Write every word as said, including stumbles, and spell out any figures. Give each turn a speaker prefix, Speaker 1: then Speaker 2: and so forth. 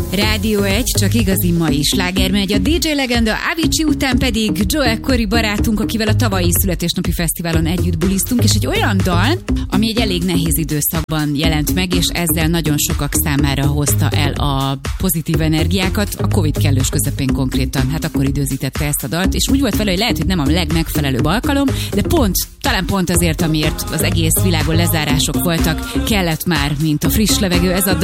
Speaker 1: Rádió egy, csak igazi mai sláger megy. A dé dzsé legenda Avicii után pedig Joe Corey barátunk, akivel a tavalyi születésnapi fesztiválon együtt bulisztunk, és egy olyan dal, ami egy elég nehéz időszakban jelent meg, és ezzel nagyon sokak számára hozta el a pozitív energiákat, a Covid kellős közepén konkrétan, hát akkor időzítette ezt a dalt, és úgy volt vele, hogy lehet, hogy nem a legmegfelelőbb alkalom, de pont, talán pont azért, amiért az egész világon lezárások voltak, kellett már, mint a friss levegő ez a dal,